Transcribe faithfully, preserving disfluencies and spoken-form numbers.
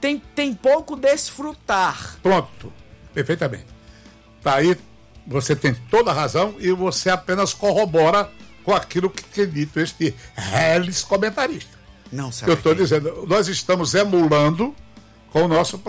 tem, tem pouco desfrutar. Pronto, perfeitamente. Tá aí, você tem toda a razão e você apenas corrobora com aquilo que tem dito este reles comentarista. Não, será Eu estou que- dizendo, nós estamos emulando com o nosso